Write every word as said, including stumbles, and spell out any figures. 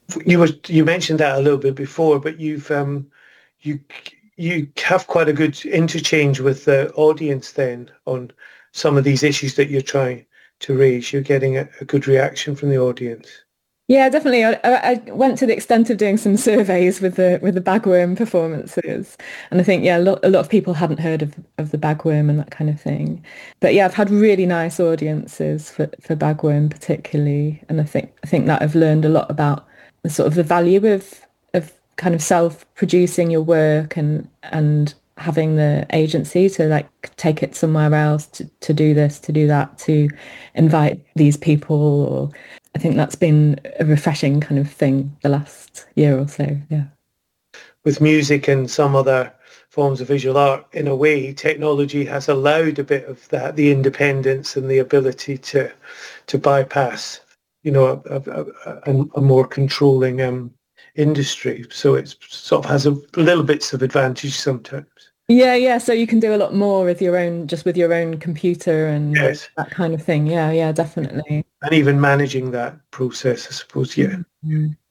You were you mentioned that a little bit before, but you've um, you you have quite a good interchange with the audience then on some of these issues that you're trying to raise. You're getting a, a good reaction from the audience. Yeah, definitely. I, I I went to the extent of doing some surveys with the with the bagworm performances, and I think yeah, a lot, a lot of people hadn't heard of of the bagworm and that kind of thing. But yeah, I've had really nice audiences for for bagworm particularly, and I think I think that I've learned a lot about the sort of the value of of kind of self-producing your work and and having the agency to like take it somewhere else to to do this, to do that, to invite these people. I think that's been a refreshing kind of thing the last year or so. Yeah. With music and some other forms of visual art, in a way, technology has allowed a bit of that, the independence and the ability to to bypass, you know, a, a, a, a more controlling um, industry. So it sort of has a little bits of advantage sometimes. Yeah, yeah. So you can do a lot more with your own, just with your own computer and Yes. that kind of thing. Yeah, yeah, definitely. And even managing that process, I suppose, yeah. Mhm.